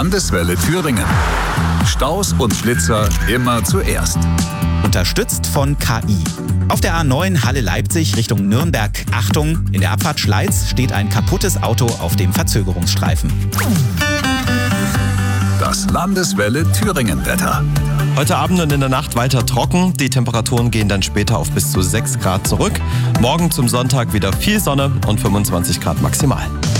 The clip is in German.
Landeswelle Thüringen. Staus und Blitzer immer zuerst. Unterstützt von KI. Auf der A9 Halle-Leipzig Richtung Nürnberg. Achtung, in der Abfahrt Schleiz steht ein kaputtes Auto auf dem Verzögerungsstreifen. Das Landeswelle Thüringen-Wetter. Heute Abend und in der Nacht weiter trocken. Die Temperaturen gehen dann später auf bis zu 6 Grad zurück. Morgen zum Sonntag wieder viel Sonne und 25 Grad maximal.